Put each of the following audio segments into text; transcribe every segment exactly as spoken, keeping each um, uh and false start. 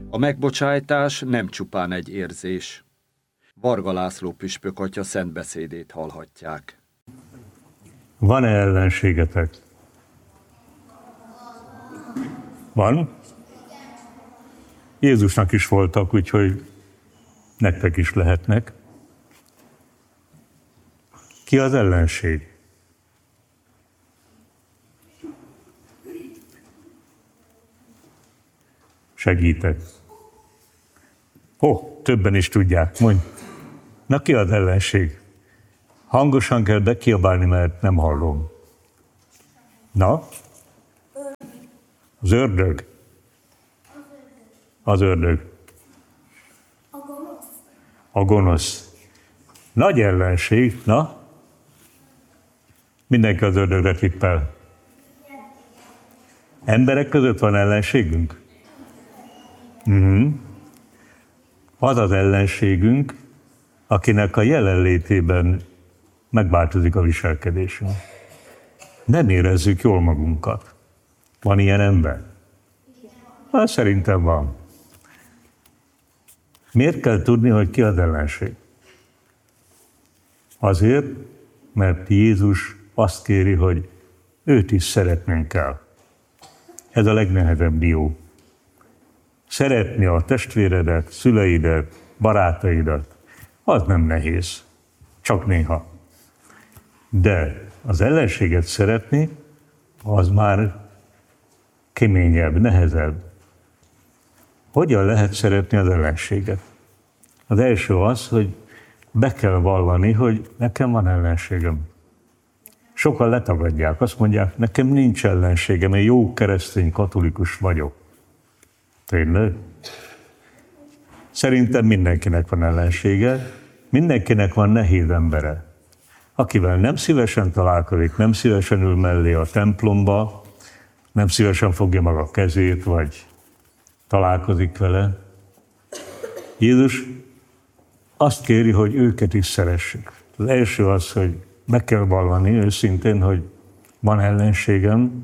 A megbocsájtás nem csupán egy érzés. Varga László püspök atya szent beszédét hallhatják. Van-e ellenségetek? Van? Jézusnak is voltak, úgyhogy nektek is lehetnek. Ki az ellenség? Segítek. Ó, többen is tudják, mondj. Na, ki az ellenség? Hangosan kell bekiabálni, mert nem hallom. Na? Az ördög. Az ördög. A gonosz. A gonosz. Nagy ellenség, na? Mindenki az ördögre tippel. Emberek között van ellenségünk? Uh-huh. Az az ellenségünk, akinek a jelenlétében megváltozik a viselkedésünk. Nem érezzük jól magunkat. Van ilyen ember? Hát szerintem van. Miért kell tudni, hogy ki az ellenség? Azért, mert Jézus azt kéri, hogy őt is szeretnünk kell. Ez a legnehezebb dió. Szeretni a testvéredet, szüleidet, barátaidat, az nem nehéz. Csak néha. De az ellenséget szeretni, az már keményebb, nehezebb. Hogyan lehet szeretni az ellenséget? Az első az, hogy be kell vallani, hogy nekem van ellenségem. Sokan letagadják, azt mondják, nekem nincs ellenségem, én jó keresztény katolikus vagyok. Tényleg? Szerintem mindenkinek van ellensége, mindenkinek van nehéz embere, akivel nem szívesen találkozik, nem szívesen ül mellé a templomba, nem szívesen fogja maga a kezét, vagy találkozik vele. Jézus azt kéri, hogy őket is szeressük. Az első az, hogy meg kell vallani őszintén, hogy van ellenségem,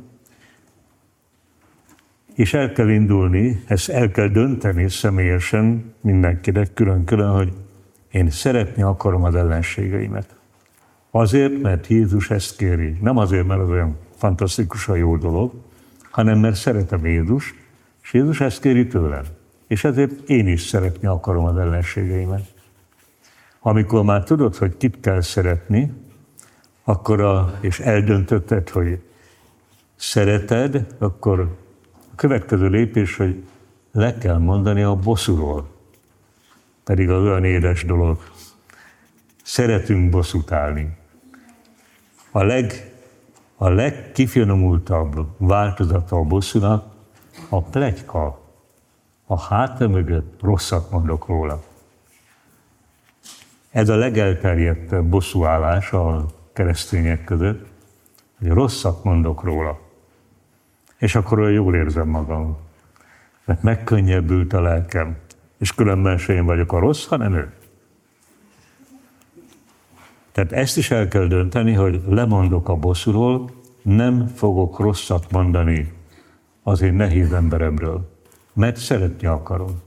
és el kell indulni, ezt el kell dönteni személyesen mindenkinek külön-külön, hogy én szeretni akarom az ellenségeimet. Azért, mert Jézus ezt kéri. Nem azért, mert az olyan fantasztikusan jó dolog, hanem mert szeretem Jézus, és Jézus ezt kéri tőlem. És ezért én is szeretni akarom az ellenségeimet. Amikor már tudod, hogy kit kell szeretni, akkor a, és eldöntötted, hogy szereted, akkor a következő lépés, hogy le kell mondani a bosszúról. Pedig az olyan édes dolog. Szeretünk bosszút állni. A, leg, a legkifinomultabb változata a bosszúnak a pletyka. A háta mögött rosszat mondok róla. Ez a legelterjedtebb bosszúállás a keresztények között, hogy rosszat mondok róla. És akkor olyan jól érzem magam, mert megkönnyebbült a lelkem, és különben se én vagyok a rossz, hanem ő. Tehát ezt is el kell dönteni, hogy lemondok a bosszúról, nem fogok rosszat mondani az én nehéz emberemről, mert szeretni akarom.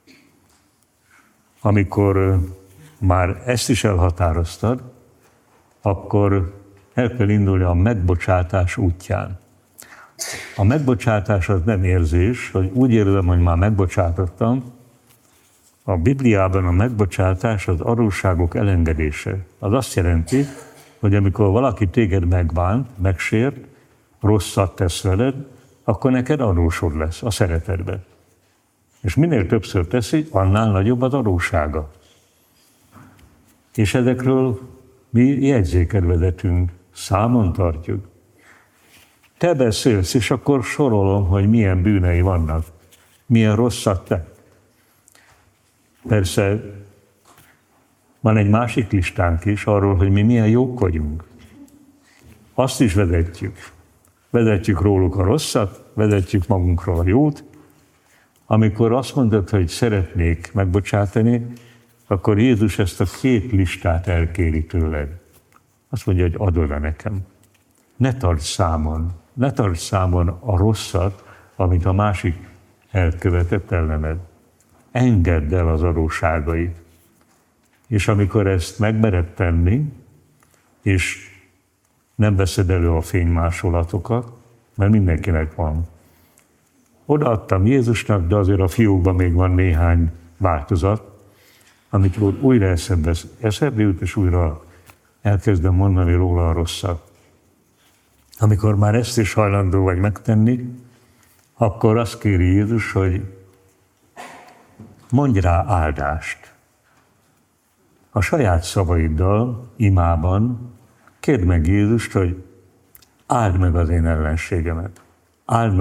Amikor már ezt is elhatároztad, akkor el kell indulni a megbocsátás útján. A megbocsátás az nem érzés, hogy úgy érzem, hogy már megbocsátottam. A Bibliában a megbocsátás az adósságok elengedése. Az azt jelenti, hogy amikor valaki téged megbánt, megsért, rosszat tesz veled, akkor neked adósod lesz a szeretetben. És minél többször teszi, annál nagyobb az adóssága. És ezekről mi jegyzéket vezetünk, számon tartjuk. Te beszélsz, és akkor sorolom, hogy milyen bűnei vannak, milyen rosszat tett. Persze van egy másik listánk is arról, hogy mi milyen jók vagyunk. Azt is vezetjük. Vezetjük róluk a rosszat, vezetjük magunkról a jót. Amikor azt mondod, hogy szeretnék megbocsátani, akkor Jézus ezt a két listát elkéri tőled. Azt mondja, hogy adod-e nekem. Ne tarts számon, ne tarts számon a rosszat, amit a másik elkövetett ellened. engedd el az adósságait. És amikor ezt megmered tenni, és nem veszed elő a fénymásolatokat, mert mindenkinek van. Odaadtam Jézusnak, de azért a fiókban még van néhány változat, amikor újra eszembe, eszembe jut, és újra elkezdem mondani róla a rosszat. Amikor már ezt is hajlandó vagy megtenni, akkor azt kéri Jézus, hogy mondj rá áldást. A saját szavaiddal, imában kérd meg Jézust, hogy áld meg az én ellenségemet. Áld meg